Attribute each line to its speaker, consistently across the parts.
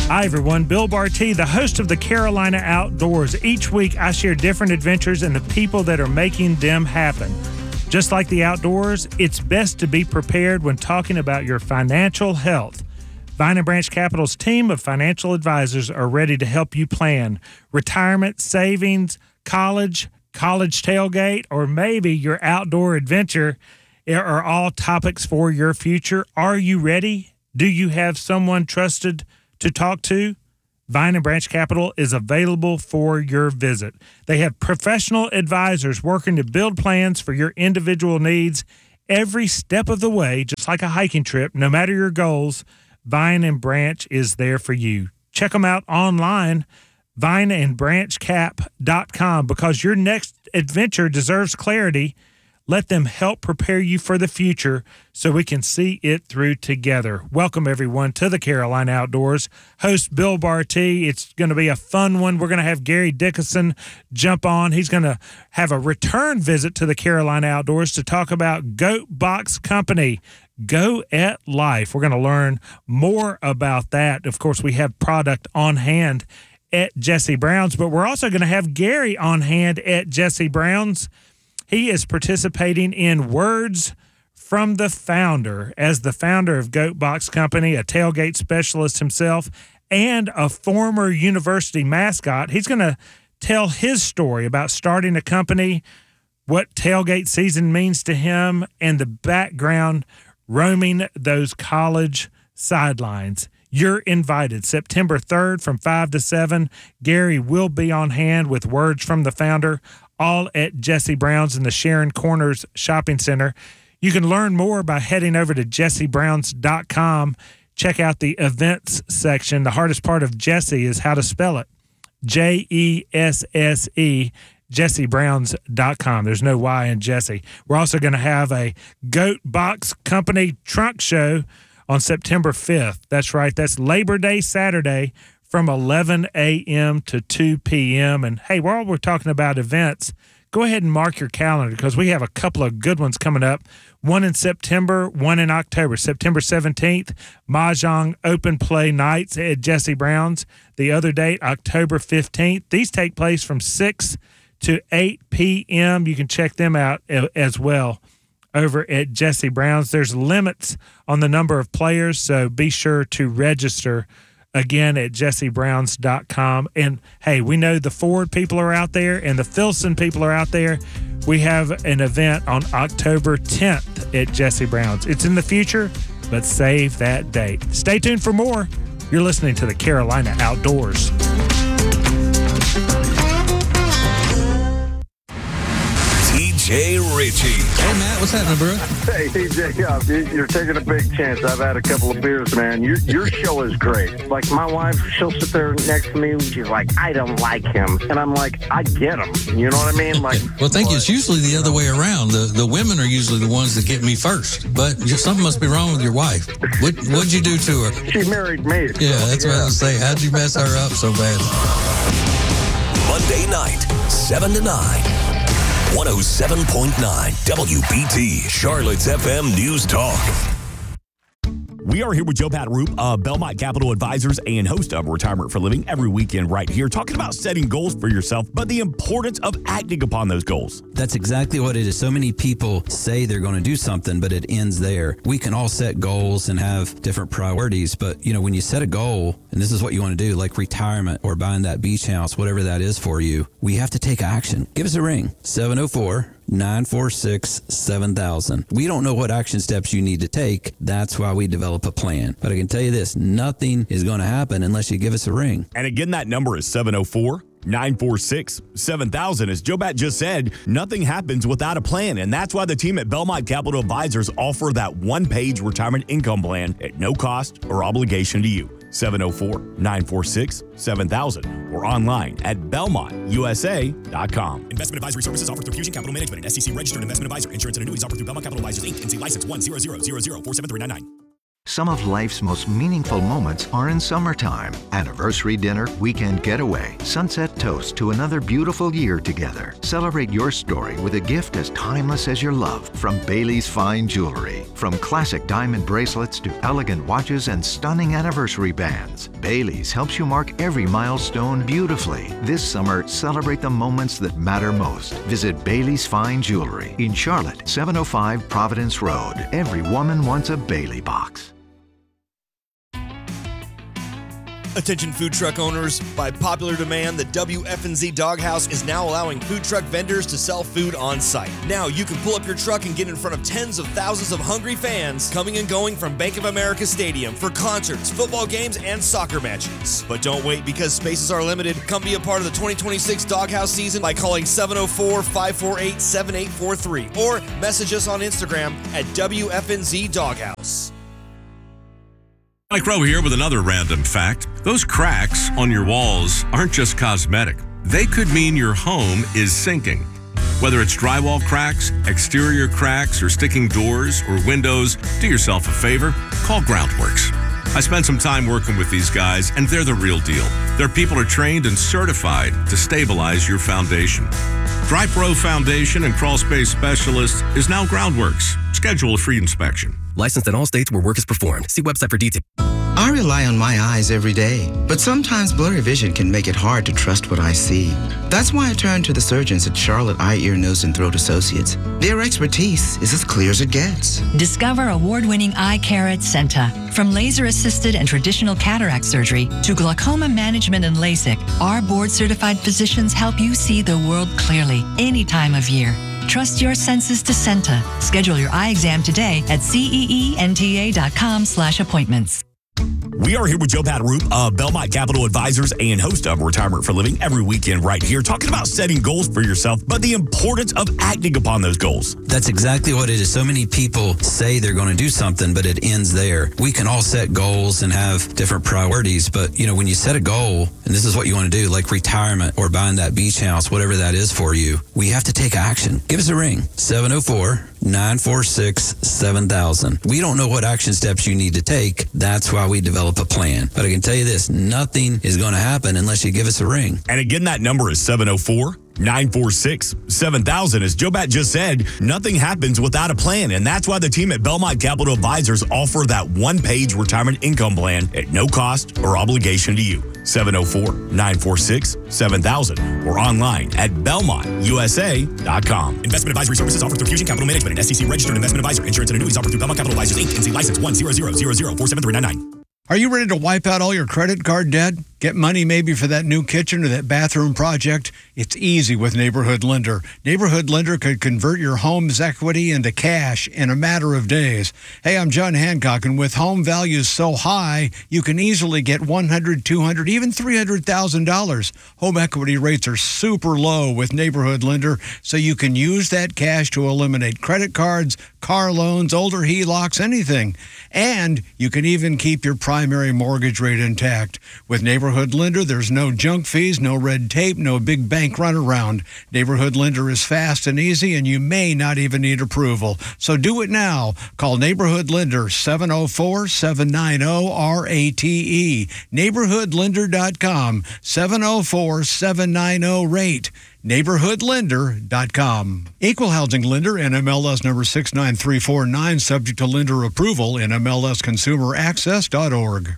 Speaker 1: Hi, everyone. Bill Barty, the host of the Carolina Outdoors. Each week, I share different adventures and the people that are making them happen. Just like the outdoors, it's best to be prepared when talking about your financial health. Vine & Branch Capital's team of financial advisors are ready to help you plan retirement, savings, college tailgate, or maybe your outdoor adventure are all topics for your future. Are you ready? Do you have someone trusted to talk to? Vine & Branch Capital is available for your visit. They have professional advisors working to build plans for your individual needs every step of the way, just like a hiking trip. No matter your goals, Vine & Branch is there for you. Check them out online, vineandbranchcap.com, because your next adventure deserves clarity. Let them help prepare you for the future so we can see it through together. Welcome, everyone, to the Carolina Outdoors. Host Bill Barty. It's going to be a fun one. We're going to have Gary Dickinson jump on. He's going to have a return visit to the Carolina Outdoors to talk about Goat Box Company, Go at Life. We're going to learn more about that. Of course, we have product on hand at Jesse Brown's, but we're also going to have Gary on hand at Jesse Brown's. He is participating in Words from the Founder as the founder of Goat Box Company, a tailgate specialist himself, and a former university mascot. He's going to tell his story about starting a company, what tailgate season means to him, and the background roaming those college sidelines. You're invited. September 3rd from 5 to 7. Gary will be on hand with Words from the Founder, all at Jesse Brown's in the Sharon Corners Shopping Center. You can learn more by heading over to jessebrowns.com. Check out the events section. The hardest part of Jesse is how to spell it. Jesse, jessebrowns.com. There's no Y in Jesse. We're also going to have a Goat Box Company trunk show on September 5th. That's right. That's Labor Day Saturday from 11 a.m. to 2 p.m. And, hey, while we're talking about events, go ahead and mark your calendar because we have a couple of good ones coming up. One in September, one in October. September 17th, Mahjong Open Play Nights at Jesse Brown's. The other date, October 15th. These take place from 6 to 8 p.m. You can check them out as well over at Jesse Brown's. There's limits on the number of players, so be sure to register again at jessebrowns.com. And, hey, we know the Ford people are out there and the Filson people are out there. We have an event on October 10th at Jesse Brown's. It's in the future, but save that date. Stay tuned for more. You're listening to the Carolina Outdoors.
Speaker 2: TJ Ritchie.
Speaker 3: Hey, Matt, what's happening, bro?
Speaker 4: Hey, TJ, you're taking a big chance. I've had a couple of beers, man. Your show is great. Like, my wife, she'll sit there next to me. She's like, I don't like him. And I'm like, I get him. You know what I mean? Like,
Speaker 3: well, thank you. It's usually the other way around. The women are usually the ones that get me first. But something must be wrong with your wife. What'd you do to her?
Speaker 4: She married me.
Speaker 3: Yeah, that's what I was saying. How'd you mess her up so bad?
Speaker 2: Monday night, 7 to 9. 107.9 WBT, Charlotte's FM News Talk.
Speaker 5: We are here with Joe Pataroop of Belmont Capital Advisors and host of Retirement for Living every weekend right here, talking about setting goals for yourself, but the importance of acting upon those goals.
Speaker 6: That's exactly what it is. So many people say they're going to do something, but it ends there. We can all set goals and have different priorities, but when you set a goal, and this is what you want to do, like retirement or buying that beach house, whatever that is for you, we have to take action. Give us a ring, 704-946-7000. We don't know what action steps you need to take. That's why we develop a plan. But I can tell you this, nothing is going to happen unless you give us a ring.
Speaker 5: And again, that number is 704-946-7000. As Joe Bat just said, nothing happens without a plan. And that's why the team at Belmont Capital Advisors offer that one-page retirement income plan at no cost or obligation to you. 704-946-7000 or online at belmontusa.com.
Speaker 7: Investment advisory services offered through Fusion Capital Management, an SEC registered investment advisor. Insurance and annuities offered through Belmont Capital Advisors, Inc. NC license 10000473999.
Speaker 8: Some of life's most meaningful moments are in summertime. Anniversary dinner, weekend getaway, sunset toast to another beautiful year together. Celebrate your story with a gift as timeless as your love from Bailey's Fine Jewelry. From classic diamond bracelets to elegant watches and stunning anniversary bands, Bailey's helps you mark every milestone beautifully. This summer, celebrate the moments that matter most. Visit Bailey's Fine Jewelry in Charlotte, 705 Providence Road. Every woman wants a Bailey box.
Speaker 7: Attention food truck owners, by popular demand, the WFNZ Doghouse is now allowing food truck vendors to sell food on site. Now you can pull up your truck and get in front of tens of thousands of hungry fans coming and going from Bank of America Stadium for concerts, football games, and soccer matches. But don't wait, because spaces are limited. Come be a part of the 2026 Doghouse season by calling 704-548-7843 or message us on Instagram at WFNZ Doghouse.
Speaker 9: Mike Rowe here with another random fact. Those cracks on your walls aren't just cosmetic. They could mean your home is sinking. Whether it's drywall cracks, exterior cracks, or sticking doors or windows, do yourself a favor, call Groundworks. I spent some time working with these guys, and they're the real deal. Their people are trained and certified to stabilize your foundation. Dry Pro Foundation and Crawl Space Specialist is now Groundworks. Schedule a free inspection.
Speaker 10: Licensed in all states where work is performed. See website for details.
Speaker 11: I rely on my eyes every day, but sometimes blurry vision can make it hard to trust what I see. That's why I turn to the surgeons at Charlotte Eye, Ear, Nose, and Throat Associates. Their expertise is as clear as it gets.
Speaker 12: Discover award-winning eye care at Senta. From laser-assisted and traditional cataract surgery to glaucoma management and LASIK, our board-certified physicians help you see the world clearly any time of year. Trust your senses to Senta. Schedule your eye exam today at ceenta.com/appointments.
Speaker 5: We are here with Joe Pataroop of Belmont Capital Advisors and host of Retirement for Living every weekend right here, talking about setting goals for yourself, but the importance of acting upon those goals.
Speaker 6: That's exactly what it is. So many people say they're going to do something, but it ends there. We can all set goals and have different priorities, but when you set a goal, and this is what you want to do, like retirement or buying that beach house, whatever that is for you, we have to take action. Give us a ring, 704-946-7000. We don't know what action steps you need to take. That's why we develop a plan. But I can tell you this, nothing is going to happen unless you give us a ring.
Speaker 5: And again, that number is 704-946-7000. As Joe Bat just said, nothing happens without a plan. And that's why the team at Belmont Capital Advisors offer that one-page retirement income plan at no cost or obligation to you. 704-946-7000 or online at BelmontUSA.com.
Speaker 7: Investment advisory services offered through Fusion Capital Management, an SEC registered investment advisor. Insurance and annuities offered through Belmont Capital Advisors, Inc. NC license 10000047399.
Speaker 13: Are you ready to wipe out all your credit card debt? Get money maybe for that new kitchen or that bathroom project? It's easy with Neighborhood Lender. Neighborhood Lender could convert your home's equity into cash in a matter of days. Hey, I'm John Hancock, and with home values so high, you can easily get $100,000, $200,000, even $300,000. Home equity rates are super low with Neighborhood Lender, so you can use that cash to eliminate credit cards, car loans, older HELOCs, anything. And you can even keep your primary mortgage rate intact. With Neighborhood Lender, there's no junk fees, no red tape, no big bank runaround. Neighborhood Lender is fast and easy, and you may not even need approval. So do it now. Call Neighborhood Lender, 704-790-RATE. NeighborhoodLender.com, 704-790-RATE. NeighborhoodLender.com. Equal housing lender, NMLS number 69349, subject to lender approval, NMLSconsumeraccess.org.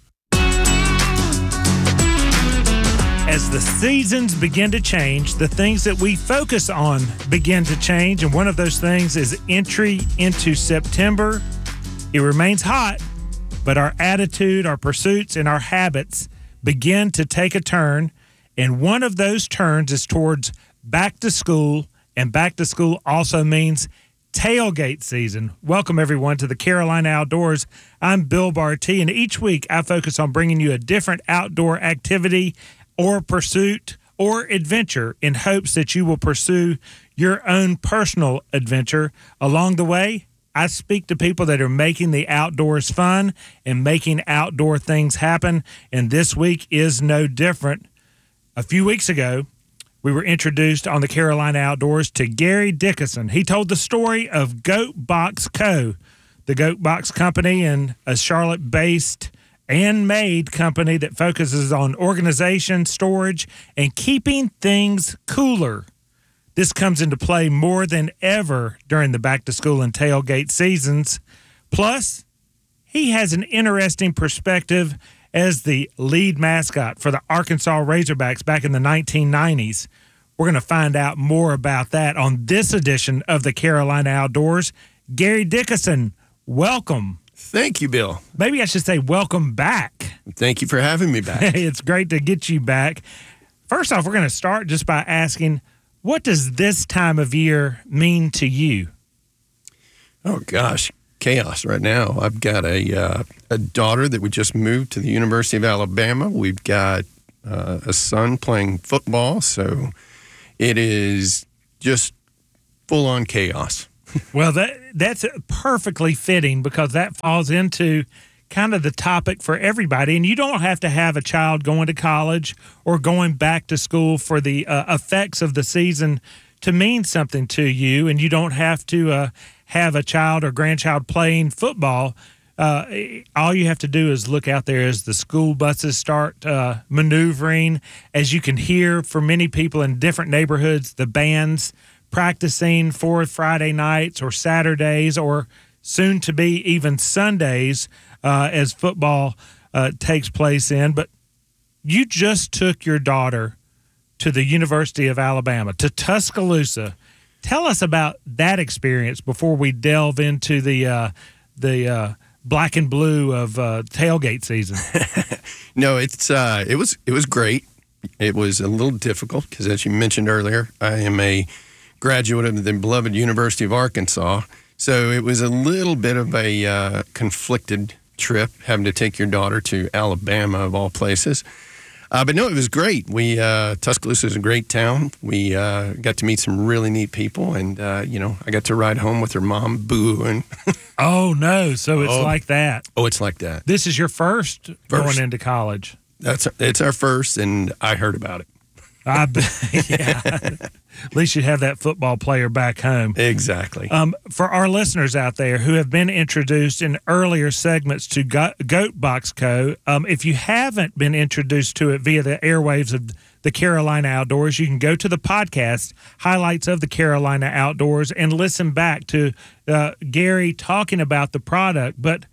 Speaker 1: As the seasons begin to change, the things that we focus on begin to change, and one of those things is entry into September. It remains hot, but our attitude, our pursuits, and our habits begin to take a turn, and one of those turns is towards back to school, and back to school also means tailgate season. Welcome, everyone, to the Carolina Outdoors. I'm Bill Barty, and each week I focus on bringing you a different outdoor activity or pursuit or adventure in hopes that you will pursue your own personal adventure. Along the way, I speak to people that are making the outdoors fun and making outdoor things happen, and this week is no different. A few weeks ago, we were introduced on the Carolina Outdoors to Gary Dickinson. He told the story of Goat Box Co., the Goat Box Company, and a Charlotte-based and made company that focuses on organization, storage, and keeping things cooler. This comes into play more than ever during the back-to-school and tailgate seasons. Plus, he has an interesting perspective as the lead mascot for the Arkansas Razorbacks back in the 1990s. We're going to find out more about that on this edition of the Carolina Outdoors. Gary Dickerson, welcome.
Speaker 14: Thank you, Bill.
Speaker 1: Maybe I should say welcome back.
Speaker 14: Thank you for having me back.
Speaker 1: It's great to get you back. First off, we're going to start just by asking, what does this time of year mean to you?
Speaker 14: Oh, gosh. Chaos right now. I've got a daughter that we just moved to the University of Alabama. We've got a son playing football, so it is just full-on chaos.
Speaker 1: Well, that's perfectly fitting because that falls into kind of the topic for everybody. And you don't have to have a child going to college or going back to school for the effects of the season to mean something to you. And you don't have to have a child or grandchild playing football. All you have to do is look out there as the school buses start maneuvering. As you can hear from many people in different neighborhoods, the bands practicing for Friday nights or Saturdays or soon to be even Sundays as football takes place in. But you just took your daughter to the University of Alabama, to Tuscaloosa. Tell us about that experience before we delve into the black and blue of tailgate season.
Speaker 14: No, it was great. It was a little difficult because, as you mentioned earlier, I am a graduate of the beloved University of Arkansas. So it was a little bit of a conflicted trip, having to take your daughter to Alabama, of all places. But no, it was great. Tuscaloosa is a great town. We got to meet some really neat people, and I got to ride home with her mom, booing.
Speaker 1: Oh no! So it's like that.
Speaker 14: Oh, it's like that.
Speaker 1: This is your first going into college.
Speaker 14: It's our first, and I heard about it.
Speaker 1: I bet, yeah. At least you have that football player back home.
Speaker 14: Exactly.
Speaker 1: For our listeners out there who have been introduced in earlier segments to Goat Box Co., if you haven't been introduced to it via the airwaves of the Carolina Outdoors, you can go to the podcast, Highlights of the Carolina Outdoors, and listen back to Gary talking about the product. But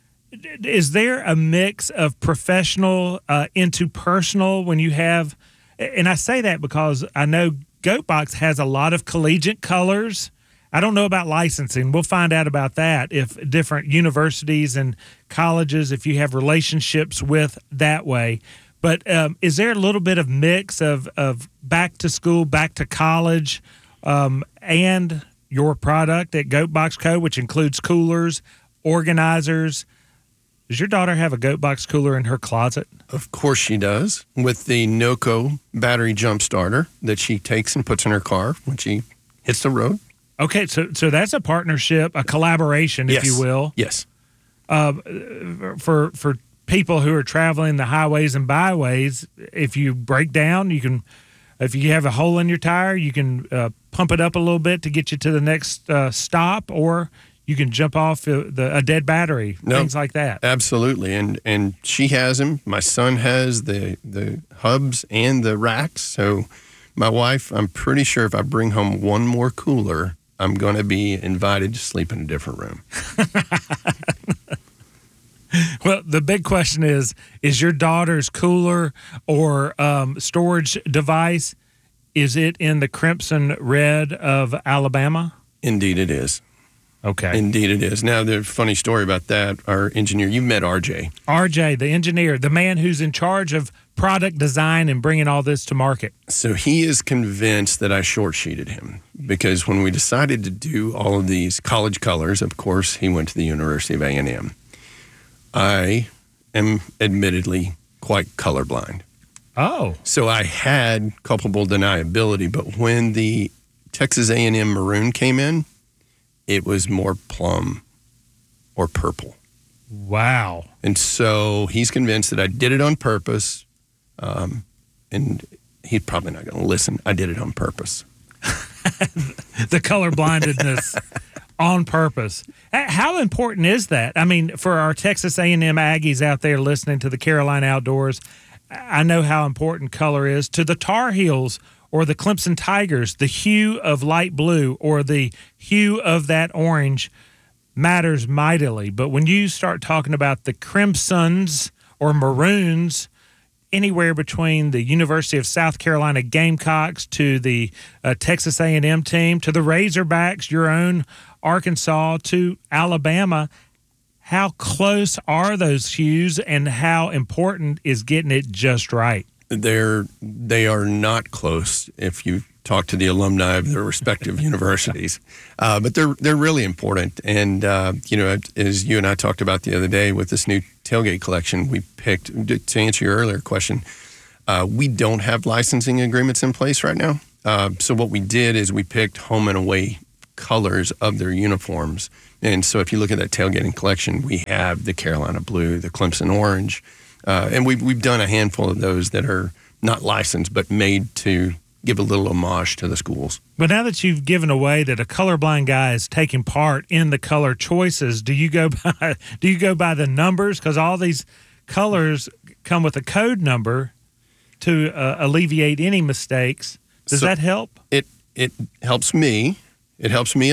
Speaker 1: is there a mix of professional into personal when you have... And I say that because I know Goat Box has a lot of collegiate colors. I don't know about licensing. We'll find out about that if different universities and colleges, if you have relationships with that way. But is there a little bit of mix of back to school, back to college, and your product at Goat Box Co., which includes coolers, organizers? Does your daughter have a Goat Box cooler in her closet?
Speaker 14: Of course she does, with the NOCO battery jump starter that she takes and puts in her car when she hits the road.
Speaker 1: Okay, so that's a partnership, a collaboration, if you will.
Speaker 14: Yes.
Speaker 1: For people who are traveling the highways and byways, if you break down, you can, if you have a hole in your tire, you can pump it up a little bit to get you to the next stop, or you can jump off a dead battery, things like that.
Speaker 14: Absolutely, and she has them. My son has the hubs and the racks. So my wife, I'm pretty sure if I bring home one more cooler, I'm going to be invited to sleep in a different room.
Speaker 1: Well, the big question is your daughter's cooler or storage device, is it in the crimson red of Alabama?
Speaker 14: Indeed it is.
Speaker 1: Okay.
Speaker 14: Indeed it is. Now, the funny story about that, our engineer, you met RJ.
Speaker 1: RJ, the engineer, the man who's in charge of product design and bringing all this to market.
Speaker 14: So he is convinced that I short-sheeted him because when we decided to do all of these college colors, of course, he went to the University of A&M. I am admittedly quite colorblind.
Speaker 1: Oh.
Speaker 14: So I had culpable deniability, but when the Texas A&M maroon came in, it was more plum or purple.
Speaker 1: Wow.
Speaker 14: And so he's convinced that I did it on purpose, and he's probably not going to listen. I did it on purpose.
Speaker 1: The color blindedness On purpose. How important is that? I mean, for our Texas A&M Aggies out there listening to the Carolina Outdoors, I know how important color is. To the Tar Heels or the Clemson Tigers, the hue of light blue or the hue of that orange matters mightily. But when you start talking about the crimsons or maroons, anywhere between the University of South Carolina Gamecocks to the Texas A&M team to the Razorbacks, your own Arkansas, to Alabama, how close are those hues and how important is getting it just right?
Speaker 14: They are not close if you talk to the alumni of their respective universities, but they're really important. And as you and I talked about the other day with this new tailgate collection, we picked, to answer your earlier question, we don't have licensing agreements in place right now. So what we did is we picked home and away colors of their uniforms. And so if you look at that tailgating collection, we have the Carolina blue, the Clemson orange, and we've done a handful of those that are not licensed but made to give a little homage to the schools.
Speaker 1: But now that you've given away that a colorblind guy is taking part in the color choices, do you go by the numbers? Because all these colors come with a code number to alleviate any mistakes. Does that help?
Speaker 14: It helps me. It helps me